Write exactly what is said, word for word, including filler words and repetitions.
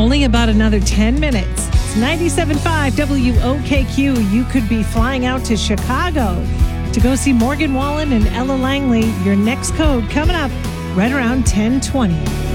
Only about another ten minutes. It's ninety-seven point five W O K Q. You could be flying out to Chicago to go see Morgan Wallen and Ella Langley. Your next code coming up right around ten twenty.